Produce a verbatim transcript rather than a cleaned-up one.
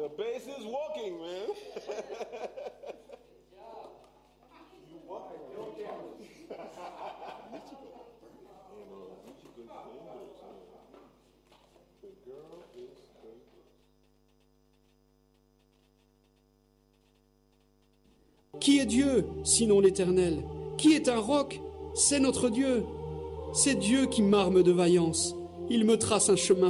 The bass is walking, man. You walking, the girl is dangerous. Qui est Dieu, sinon l'Éternel? Qui est un roc? C'est notre Dieu. C'est Dieu qui m'arme de vaillance. Il me trace un chemin